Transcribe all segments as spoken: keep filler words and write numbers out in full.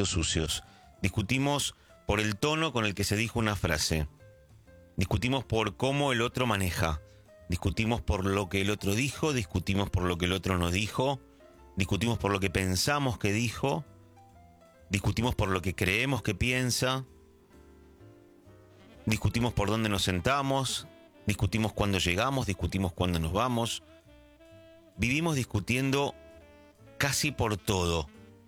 trapitos sucios. Discutimos por el tono con el que se dijo una frase. Discutimos por cómo el otro maneja. Discutimos por lo que el otro dijo, discutimos por lo que el otro no dijo, discutimos por lo que pensamos que dijo, discutimos por lo que creemos que piensa, discutimos por dónde nos sentamos, discutimos cuándo llegamos, discutimos cuándo nos vamos. Vivimos discutiendo casi por todo.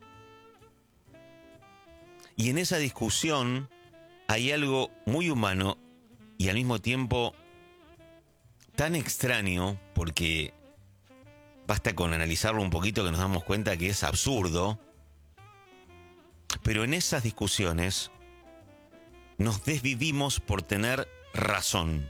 Y en esa discusión hay algo muy humano y al mismo tiempo tan extraño, porque basta con analizarlo un poquito que nos damos cuenta que es absurdo. Pero en esas discusiones nos desvivimos por tener razón.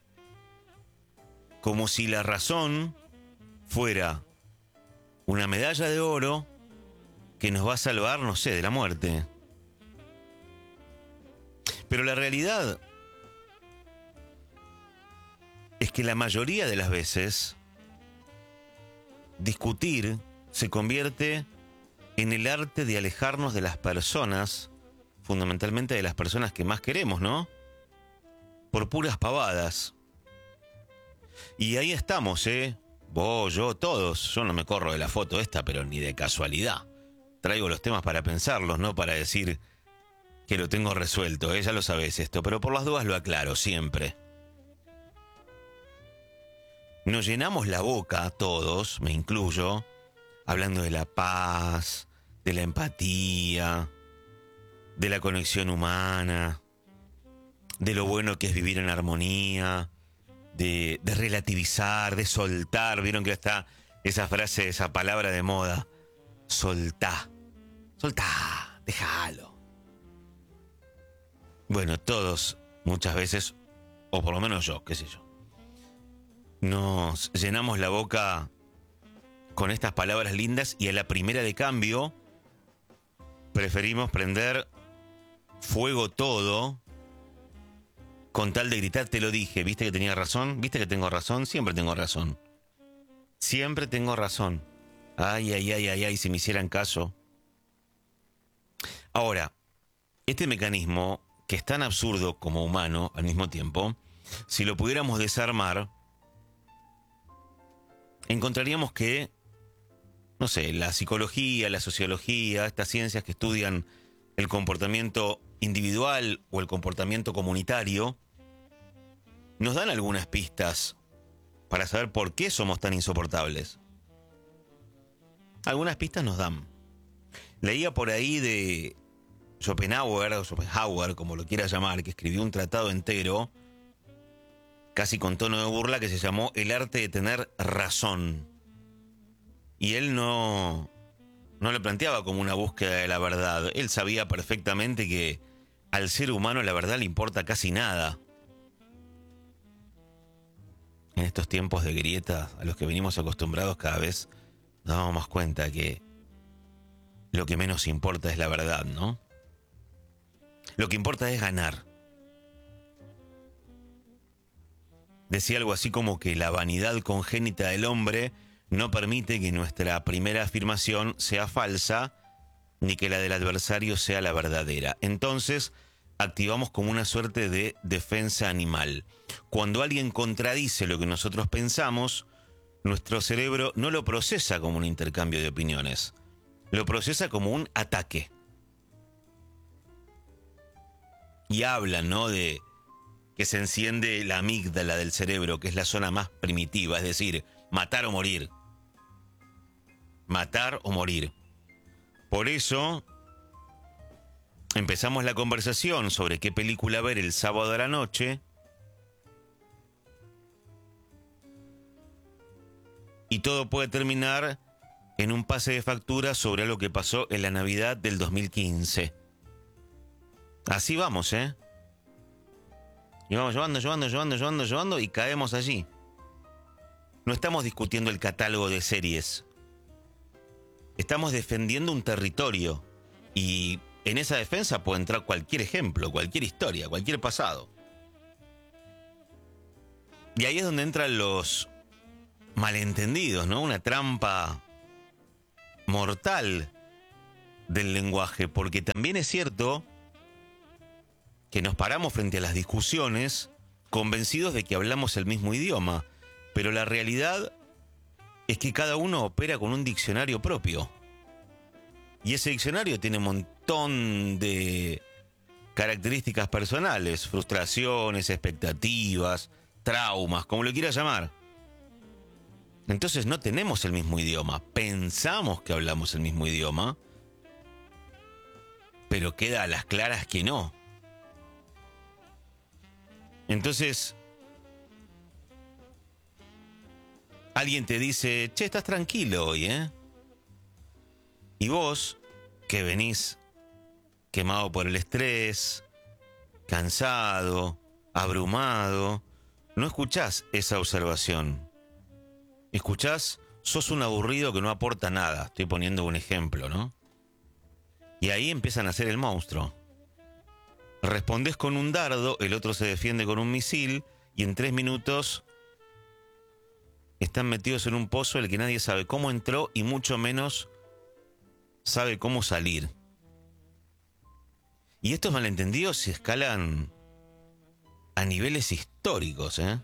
Como si la razón fuera una medalla de oro que nos va a salvar, no sé, de la muerte. Pero la realidad es que la mayoría de las veces discutir se convierte en el arte de alejarnos de las personas, fundamentalmente de las personas que más queremos, ¿no? Por puras pavadas. Y ahí estamos, ¿eh? Vos, yo, todos. Yo no me corro de la foto esta, pero ni de casualidad. Traigo los temas para pensarlos, no para decir que lo tengo resuelto, ¿eh? Ya lo sabés esto, pero por las dudas lo aclaro siempre. Nos llenamos la boca, todos, me incluyo, hablando de la paz, de la empatía, de la conexión humana, de lo bueno que es vivir en armonía, de, de relativizar, de soltar. Vieron que está esa frase, esa palabra de moda, soltá, soltá, déjalo. Bueno, todos, muchas veces, o por lo menos yo, qué sé yo, nos llenamos la boca con estas palabras lindas y a la primera de cambio preferimos prender fuego todo con tal de gritar, te lo dije, ¿viste que tenía razón? ¿Viste que tengo razón? Siempre tengo razón. Siempre tengo razón. Ay, ay, ay, ay, ay, si me hicieran caso. Ahora, este mecanismo, que es tan absurdo como humano al mismo tiempo, si lo pudiéramos desarmar, encontraríamos que, no sé, la psicología, la sociología, estas ciencias que estudian el comportamiento individual o el comportamiento comunitario, nos dan algunas pistas para saber por qué somos tan insoportables. Algunas pistas nos dan. Leía por ahí de Schopenhauer, o Schopenhauer, como lo quiera llamar, que escribió un tratado entero, casi con tono de burla, que se llamó El arte de tener razón. Y él no, no lo planteaba como una búsqueda de la verdad. Él sabía perfectamente que al ser humano la verdad le importa casi nada. En estos tiempos de grietas a los que venimos acostumbrados cada vez nos damos más cuenta que lo que menos importa es la verdad, ¿no? Lo que importa es ganar. Decía algo así como que la vanidad congénita del hombre no permite que nuestra primera afirmación sea falsa, ni que la del adversario sea la verdadera. Entonces, activamos como una suerte de defensa animal. Cuando alguien contradice lo que nosotros pensamos, nuestro cerebro no lo procesa como un intercambio de opiniones, lo procesa como un ataque. Y hablan, ¿no?, de que se enciende la amígdala del cerebro, que es la zona más primitiva, es decir, matar o morir. Matar o morir. Por eso empezamos la conversación sobre qué película ver el sábado a la noche y todo puede terminar en un pase de factura sobre lo que pasó en la Navidad del dos mil quince. Así vamos, ¿eh? Y vamos llevando, llevando, llevando, llevando, llevando y caemos allí. No estamos discutiendo el catálogo de series. Estamos defendiendo un territorio. Y en esa defensa puede entrar cualquier ejemplo, cualquier historia, cualquier pasado. Y ahí es donde entran los malentendidos, ¿no? Una trampa mortal del lenguaje, porque también es cierto que nos paramos frente a las discusiones convencidos de que hablamos el mismo idioma, pero la realidad es que cada uno opera con un diccionario propio. Y ese diccionario tiene un montón de características personales, frustraciones, expectativas, traumas, como lo quieras llamar. Entonces no tenemos el mismo idioma, pensamos que hablamos el mismo idioma, pero queda a las claras que no. Entonces, alguien te dice, che, estás tranquilo hoy, ¿eh? Y vos, que venís quemado por el estrés, cansado, abrumado, no escuchás esa observación. Escuchás, sos un aburrido que no aporta nada. Estoy poniendo un ejemplo, ¿no? Y ahí empiezan a hacer el monstruo. Respondés con un dardo, el otro se defiende con un misil, y en tres minutos están metidos en un pozo del que nadie sabe cómo entró y mucho menos sabe cómo salir. Y estos malentendidos se escalan a niveles históricos, ¿eh?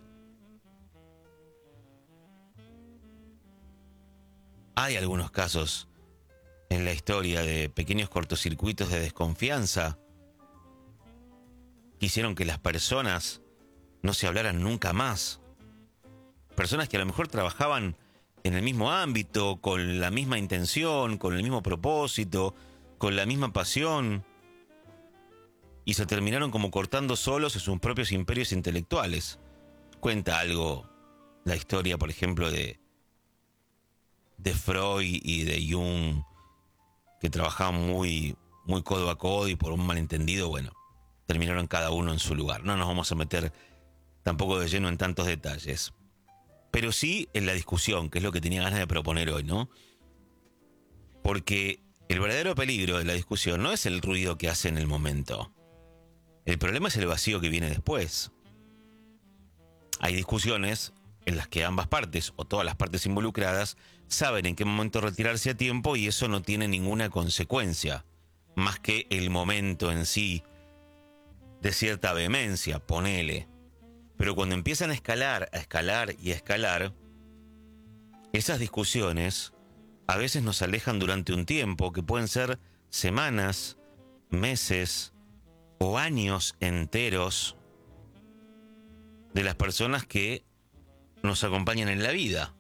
Hay algunos casos en la historia de pequeños cortocircuitos de desconfianza que hicieron que las personas no se hablaran nunca más. Personas que a lo mejor trabajaban en el mismo ámbito, con la misma intención, con el mismo propósito, con la misma pasión, y se terminaron como cortando solos en sus propios imperios intelectuales. Cuenta algo la historia, por ejemplo, de, de Freud y de Jung, que trabajaban muy, muy codo a codo y por un malentendido, bueno, terminaron cada uno en su lugar. No nos vamos a meter tampoco de lleno en tantos detalles. Pero sí en la discusión, que es lo que tenía ganas de proponer hoy, ¿no? Porque el verdadero peligro de la discusión no es el ruido que hace en el momento. El problema es el vacío que viene después. Hay discusiones en las que ambas partes, o todas las partes involucradas, saben en qué momento retirarse a tiempo y eso no tiene ninguna consecuencia, más que el momento en sí, de cierta vehemencia, ponele. Pero cuando empiezan a escalar, a escalar y a escalar, esas discusiones a veces nos alejan durante un tiempo, que pueden ser semanas, meses o años enteros de las personas que nos acompañan en la vida.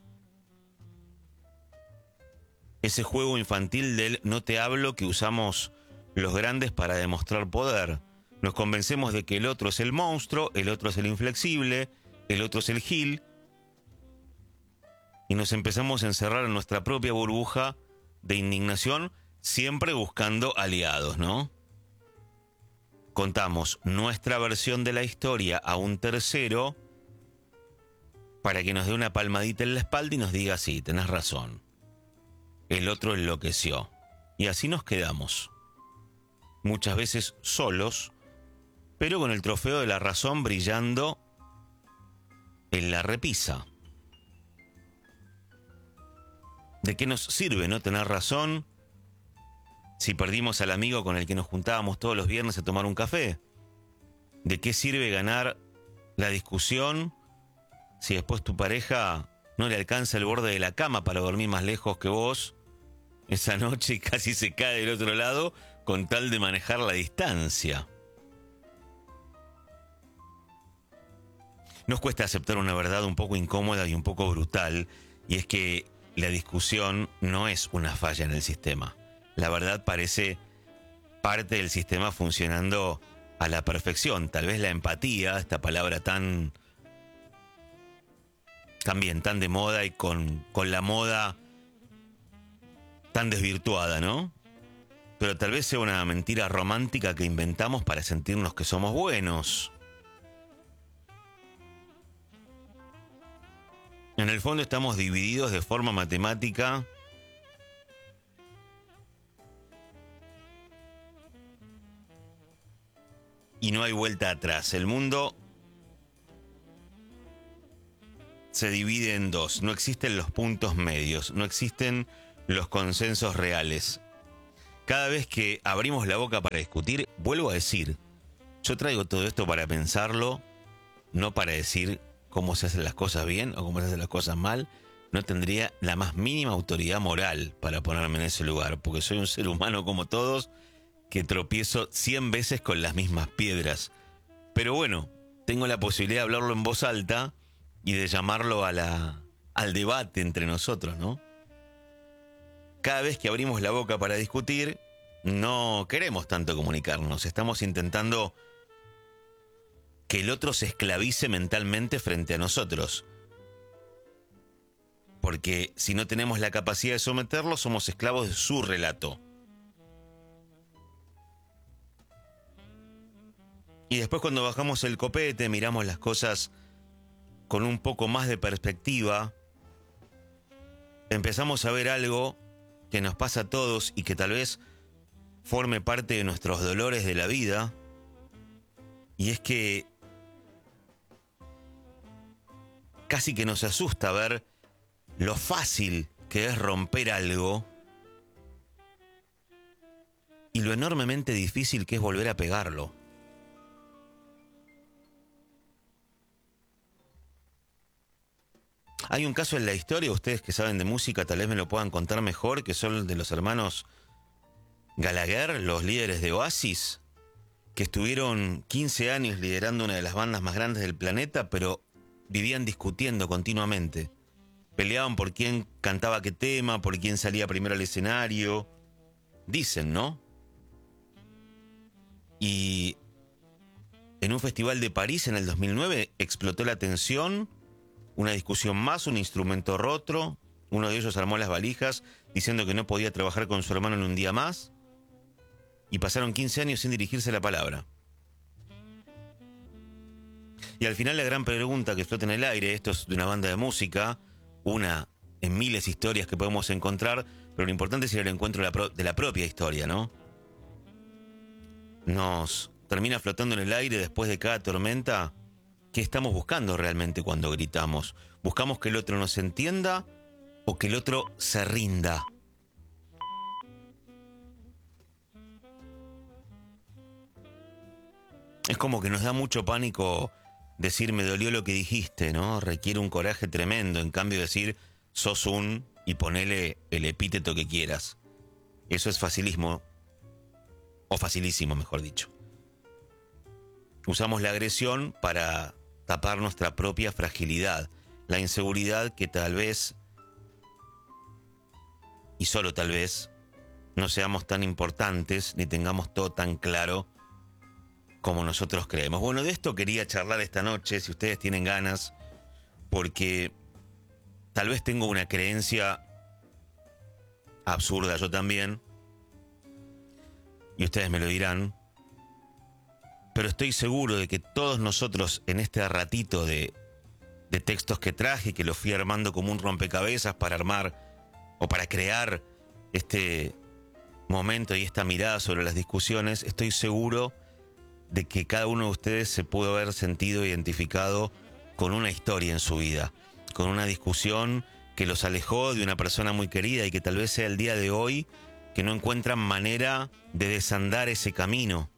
Ese juego infantil del no te hablo que usamos los grandes para demostrar poder. Nos convencemos de que el otro es el monstruo, el otro es el inflexible, el otro es el gil, y nos empezamos a encerrar en nuestra propia burbuja de indignación, siempre buscando aliados, ¿no? Contamos nuestra versión de la historia a un tercero para que nos dé una palmadita en la espalda y nos diga, sí, tenés razón. El otro enloqueció. Y así nos quedamos. Muchas veces solos, pero con el trofeo de la razón brillando en la repisa. ¿De qué nos sirve no tener razón si perdimos al amigo con el que nos juntábamos todos los viernes a tomar un café? ¿De qué sirve ganar la discusión si después tu pareja no le alcanza el borde de la cama para dormir más lejos que vos esa noche y casi se cae del otro lado con tal de manejar la distancia? Nos cuesta aceptar una verdad un poco incómoda y un poco brutal, y es que la discusión no es una falla en el sistema. La verdad parece parte del sistema funcionando a la perfección. Tal vez la empatía, esta palabra tan también tan de moda y con, con la moda tan desvirtuada, ¿no? Pero tal vez sea una mentira romántica que inventamos para sentirnos que somos buenos. En el fondo estamos divididos de forma matemática y no hay vuelta atrás. El mundo se divide en dos. No existen los puntos medios, no existen los consensos reales. Cada vez que abrimos la boca para discutir, vuelvo a decir, yo traigo todo esto para pensarlo, no para decir cómo se hacen las cosas bien o cómo se hacen las cosas mal. No tendría la más mínima autoridad moral para ponerme en ese lugar, porque soy un ser humano como todos, que tropiezo cien veces con las mismas piedras. Pero bueno, tengo la posibilidad de hablarlo en voz alta y de llamarlo a la, al debate entre nosotros, ¿no? Cada vez que abrimos la boca para discutir, no queremos tanto comunicarnos. Estamos intentando que el otro se esclavice mentalmente frente a nosotros. Porque si no tenemos la capacidad de someterlo, somos esclavos de su relato. Y después, cuando bajamos el copete, miramos las cosas con un poco más de perspectiva, empezamos a ver algo que nos pasa a todos y que tal vez forme parte de nuestros dolores de la vida. Y es que casi que nos asusta ver lo fácil que es romper algo y lo enormemente difícil que es volver a pegarlo. Hay un caso en la historia, ustedes que saben de música tal vez me lo puedan contar mejor, que son de los hermanos Gallagher, los líderes de Oasis, que estuvieron quince años liderando una de las bandas más grandes del planeta, pero vivían discutiendo continuamente. Peleaban por quién cantaba qué tema, por quién salía primero al escenario. Dicen, ¿no? Y en un festival de París en el dos mil nueve explotó la tensión, una discusión más, un instrumento roto. Uno de ellos armó las valijas diciendo que no podía trabajar con su hermano en un día más. Y pasaron quince años sin dirigirse la palabra. Y al final la gran pregunta que flota en el aire, esto es de una banda de música, una en miles de historias que podemos encontrar, pero lo importante es ir al encuentro de la, pro- de la propia historia, ¿no? Nos termina flotando en el aire después de cada tormenta. ¿Qué estamos buscando realmente cuando gritamos? ¿Buscamos que el otro nos entienda o que el otro se rinda? Es como que nos da mucho pánico decir me dolió lo que dijiste, ¿no? Requiere un coraje tremendo. En cambio decir sos un y ponele el epíteto que quieras. Eso es facilismo. O facilísimo, mejor dicho. Usamos la agresión para tapar nuestra propia fragilidad. La inseguridad que tal vez, y solo tal vez, no seamos tan importantes ni tengamos todo tan claro como nosotros creemos. Bueno, de esto quería charlar esta noche, si ustedes tienen ganas, porque tal vez tengo una creencia absurda yo también, y ustedes me lo dirán, pero estoy seguro de que todos nosotros en este ratito de, de textos que traje, que los fui armando como un rompecabezas para armar o para crear este momento y esta mirada sobre las discusiones, estoy seguro de que cada uno de ustedes se pudo haber sentido identificado con una historia en su vida, con una discusión que los alejó de una persona muy querida y que tal vez sea el día de hoy que no encuentran manera de desandar ese camino.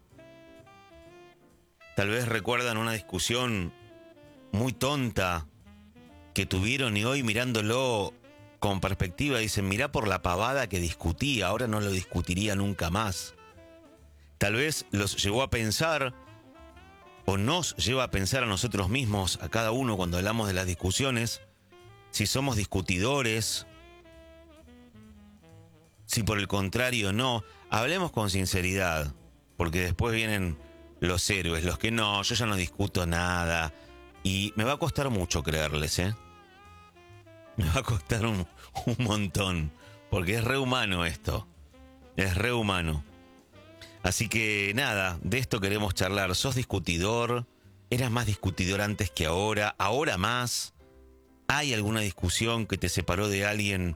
Tal vez recuerdan una discusión muy tonta que tuvieron y hoy mirándolo con perspectiva dicen, mirá por la pavada que discutí, ahora no lo discutiría nunca más. Tal vez los llevó a pensar, o nos lleva a pensar a nosotros mismos, a cada uno cuando hablamos de las discusiones, si somos discutidores, si por el contrario no. Hablemos con sinceridad, porque después vienen los héroes, los que no, yo ya no discuto nada, y me va a costar mucho creerles, ¿eh? Me va a costar un, un montón, porque es re humano esto, es re humano. Así que nada, de esto queremos charlar. ¿Sos discutidor? ¿Eras más discutidor antes que ahora? ¿Ahora más? ¿Hay alguna discusión que te separó de alguien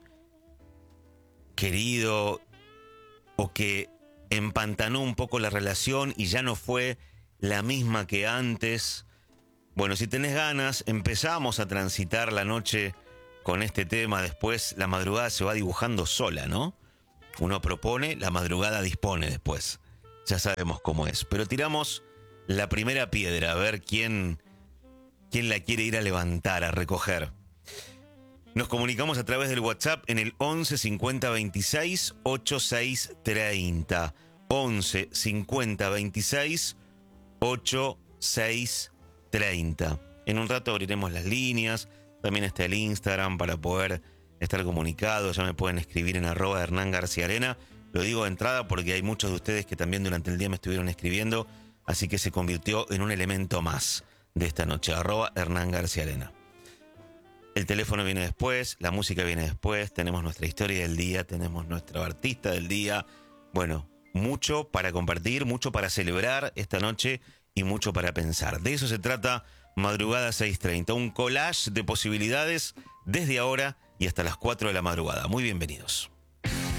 querido o que empantanó un poco la relación y ya no fue la misma que antes? Bueno, si tenés ganas, empezamos a transitar la noche con este tema. Después la madrugada se va dibujando sola, ¿no? Uno propone, la madrugada dispone después. Ya sabemos cómo es. Pero tiramos la primera piedra, a ver quién, quién la quiere ir a levantar, a recoger. Nos comunicamos a través del WhatsApp en el once cincuenta veintiséis ochenta y seis treinta. once cincuenta veintiséis ochenta y seis treinta. En un rato abriremos las líneas. También está el Instagram para poder estar comunicados. Ya me pueden escribir en arroba Hernán García Arena. Lo digo de entrada porque hay muchos de ustedes que también durante el día me estuvieron escribiendo. Así que se convirtió en un elemento más de esta noche. Arroba Hernán García Arena. El teléfono viene después, la música viene después, tenemos nuestra historia del día, tenemos nuestro artista del día. Bueno, mucho para compartir, mucho para celebrar esta noche y mucho para pensar. De eso se trata Madrugada seis treinta, un collage de posibilidades desde ahora y hasta las cuatro de la madrugada. Muy bienvenidos.